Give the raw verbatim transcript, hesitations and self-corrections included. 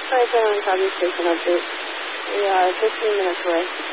Sorry, San Antonio Station update. We are fifteen minutes away.